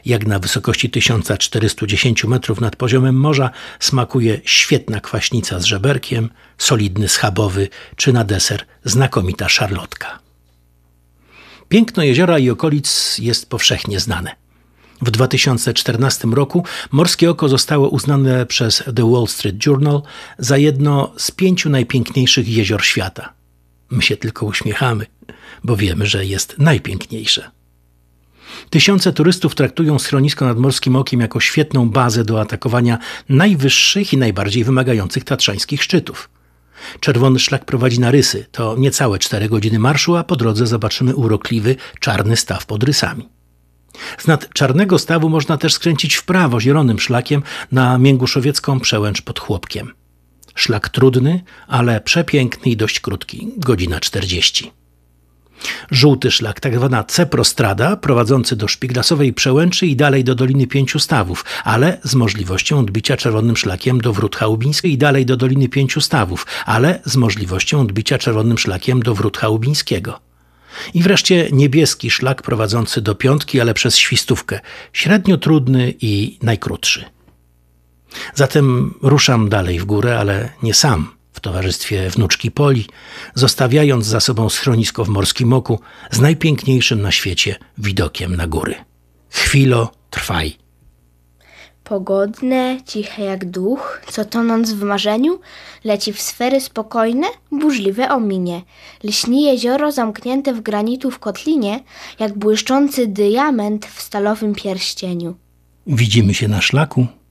jak na wysokości 1410 metrów nad poziomem morza smakuje świetna kwaśnica z żeberkiem, solidny schabowy czy na deser znakomita szarlotka. Piękno jeziora i okolic jest powszechnie znane. W 2014 roku Morskie Oko zostało uznane przez The Wall Street Journal za jedno z 5 najpiękniejszych jezior świata. My się tylko uśmiechamy, bo wiemy, że jest najpiękniejsze. Tysiące turystów traktują schronisko nad Morskim Okiem jako świetną bazę do atakowania najwyższych i najbardziej wymagających tatrzańskich szczytów. Czerwony szlak prowadzi na Rysy, to niecałe 4 godziny marszu, a po drodze zobaczymy urokliwy, czarny staw pod Rysami. Z nad Czarnego Stawu można też skręcić w prawo zielonym szlakiem na Mięguszowiecką przełęcz pod Chłopkiem. Szlak trudny, ale przepiękny i dość krótki, godzina 40. Żółty szlak, tak zwana Ceprostrada, prowadzący do Szpiglasowej Przełęczy i dalej do Doliny Pięciu Stawów, ale z możliwością odbicia czerwonym szlakiem do Wrót Chałubińskich i dalej do Doliny Pięciu Stawów, ale z możliwością odbicia czerwonym szlakiem do Wrót Chałubińskiego. I wreszcie niebieski szlak prowadzący do Piątki, ale przez Świstówkę, średnio trudny i najkrótszy. Zatem ruszam dalej w górę, ale nie sam, w towarzystwie wnuczki Poli, zostawiając za sobą schronisko w Morskim Oku z najpiękniejszym na świecie widokiem na góry. Chwilo, trwaj. Pogodne, ciche jak duch, co tonąc w marzeniu, leci w sfery spokojne, burzliwe ominie. Lśni jezioro zamknięte w granitu w kotlinie, jak błyszczący diament w stalowym pierścieniu. Widzimy się na szlaku.